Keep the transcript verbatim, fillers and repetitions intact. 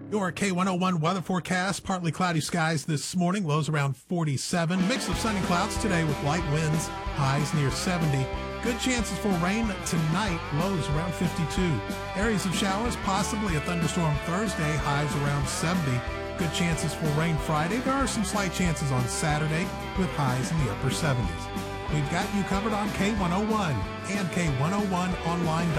Your K one oh one weather forecast, partly cloudy skies this morning, lows around forty-seven. Mix of sun and clouds today with light winds, highs near seventy. Good chances for rain tonight, lows around fifty-two. Areas of showers, possibly a thunderstorm Thursday, highs around seventy. Good chances for rain Friday. There are some slight chances on Saturday with highs in the upper seventies. We've got you covered on K one oh one and K one oh one online.